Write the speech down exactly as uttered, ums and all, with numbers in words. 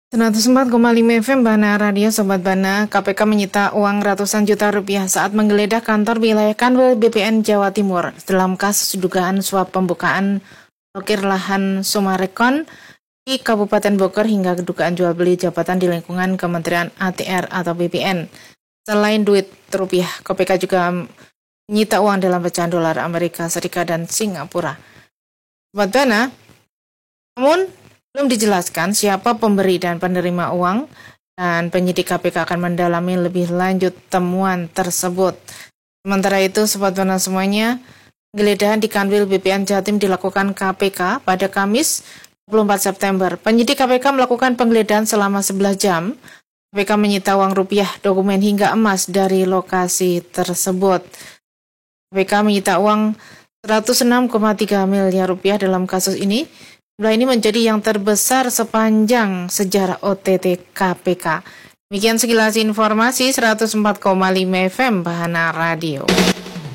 seratus empat koma lima F M Bana Radio Sobat Bana, K P K menyita uang ratusan juta rupiah saat menggeledah kantor wilayah Kanwil B P N Jawa Timur dalam kasus dugaan suap pembukaan blokir lahan Sumarekon di Kabupaten Bogor hingga dugaan jual beli jabatan di lingkungan Kementerian A T R atau B P N. Selain duit rupiah, K P K juga menyita uang dalam pecahan dolar Amerika Serikat dan Singapura. Sobat Bana, namun belum dijelaskan siapa pemberi dan penerima uang, dan penyidik K P K akan mendalami lebih lanjut temuan tersebut. Sementara itu, Sobat Bana semuanya, penggeledahan di Kanwil B P N Jatim dilakukan K P K pada Kamis dua puluh empat September. Penyidik K P K melakukan penggeledahan selama sebelas jam. K P K menyita uang rupiah, dokumen hingga emas dari lokasi tersebut. K P K menyita uang seratus enam koma tiga miliar rupiah dalam kasus ini. Jumlah ini menjadi yang terbesar sepanjang sejarah O T T K P K. Demikian sekilas informasi seratus empat koma lima F M Bana Radio.